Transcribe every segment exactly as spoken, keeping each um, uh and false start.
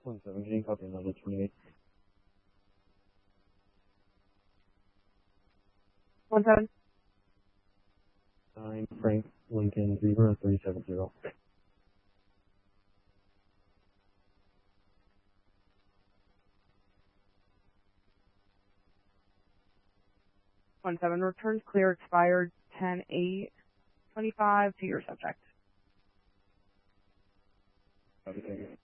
one seventeen, copy level twenty-eight. One seven. Nine, Frank Lincoln Zebra three seven zero. One seven, returns clear, expired ten eight twenty-five to your subject. Copy, thank you.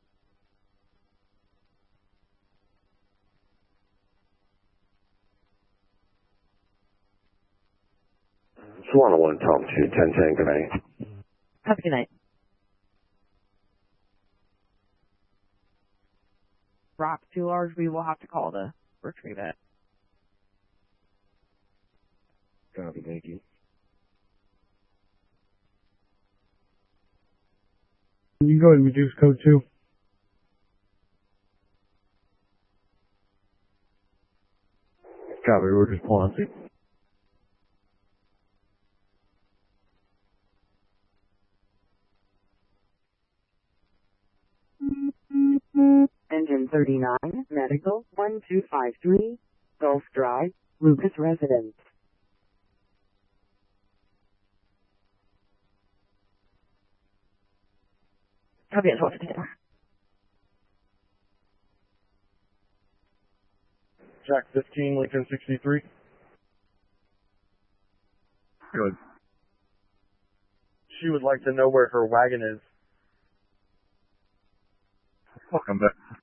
Swan one, Tom two, ten ten, good night. Have a good night. Rock's too large, we will have to call to retrieve it. Copy, thank you. You can go ahead and reduce code two. Copy, we're just pulling. Engine thirty-nine, Medical, one two five three, Gulf Drive, Lucas Residence. Copy as well, Taylor. Jack fifteen, Lincoln sixty-three. Good. She would like to know where her wagon is. Welcome back.